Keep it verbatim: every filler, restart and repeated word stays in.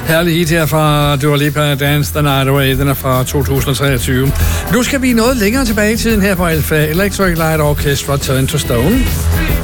Herlig hit her fra Dua Lipa, Dance the Night Away. Den er fra to tusind og treogtyve. Nu skal vi noget længere tilbage i tiden her på Alpha Electric Light Orchestra, Turn to Stone.